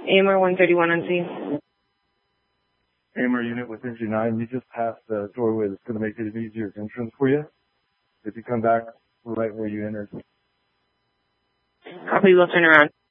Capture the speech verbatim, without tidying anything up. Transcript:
A M R one thirty-one on scene. A M R unit with engine nine, you just passed the doorway that's going to make it an easier entrance for you. If you come back right where you entered. Copy, we'll turn around.